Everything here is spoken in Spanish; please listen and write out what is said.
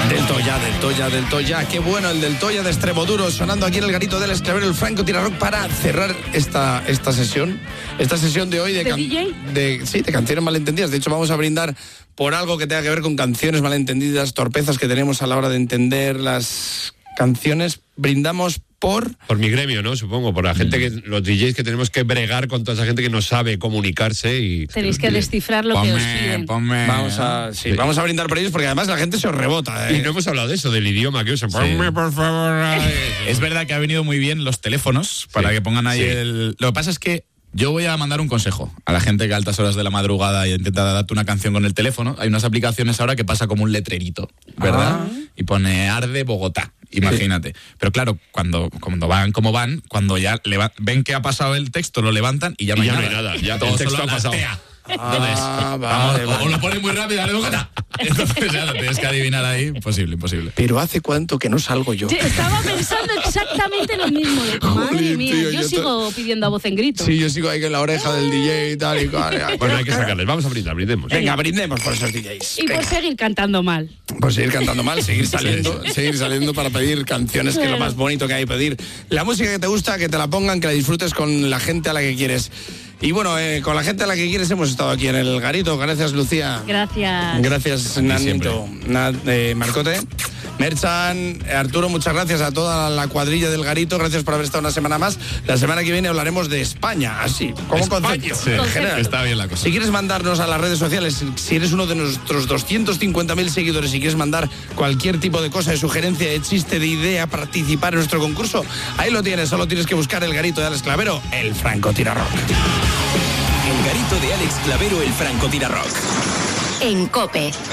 Del Toya. Qué bueno el del Toya de Extremoduro, sonando aquí en el garito del Esclavero, el Franco Tirarock, para cerrar esta sesión de hoy ¿De DJ? de canciones malentendidas. De hecho, vamos a brindar por algo que tenga que ver con canciones malentendidas, torpezas que tenemos a la hora de entender las canciones. Brindamos por mi gremio, ¿no? Supongo, por la gente los DJs que tenemos que bregar con toda esa gente que no sabe comunicarse y... Tenéis que descifrar lo que os piden. Vamos a brindar por ellos, porque además la gente se os rebota, ¿eh? Y no hemos hablado de eso, del idioma que usan. Ponme, por favor. Es verdad que ha venido muy bien los teléfonos para que pongan ahí el... Lo que pasa es que yo voy a mandar un consejo a la gente que a altas horas de la madrugada intenta darte una canción con el teléfono. Hay unas aplicaciones ahora que pasa como un letrerito, ¿verdad? Y pone Arde Bogotá, imagínate. Pero claro, cuando van como van, cuando ya ven que ha pasado el texto, lo levantan y ya no hay nada. Ya todo el texto solo ha pasado. Entonces, vale. o lo ponen muy rápido, Arde Bogotá. Entonces ya lo tienes que adivinar ahí. Imposible. Pero ¿hace cuánto que no salgo yo? Estaba pensando exactamente lo mismo. Madre mía, tío, yo sigo pidiendo a voz en grito. Sí, yo sigo ahí en la oreja del DJ y tal y cual. Bueno, hay que sacarles. Vamos a brindemos. Venga, brindemos por esos DJs. Y por seguir cantando mal. Por seguir cantando mal, seguir saliendo para pedir canciones, que es lo más bonito que hay, pedir la música que te gusta, que te la pongan, que la disfrutes con la gente a la que quieres. Y bueno, con la gente a la que quieres hemos estado aquí en el garito. Gracias, Lucía. Gracias, Nanito. Marcote. Merchan, Arturo, muchas gracias a toda la cuadrilla del garito. Gracias por haber estado una semana más. La semana que viene hablaremos de España, así, como concepto. Sí, en general. Está bien la cosa. Si quieres mandarnos a las redes sociales, si eres uno de nuestros 250.000 seguidores y quieres mandar cualquier tipo de cosa, de sugerencia, de chiste, de idea, participar en nuestro concurso, ahí lo tienes. Solo tienes que buscar el garito de Alex Clavero, el Franco Tirarock. El garito de Alex Clavero, el Franco Tirarock. En COPE.